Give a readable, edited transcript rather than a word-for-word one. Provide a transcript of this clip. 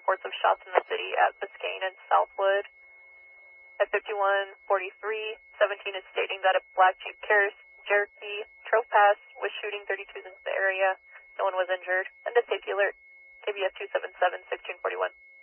reports of shots in the city at Biscayne and Southwood. At 51:43, 17 is stating that a black Jeep Cherokee drove past with shooting 32s into the area. No one was injured. And the safety alert, KBF 277, 1641.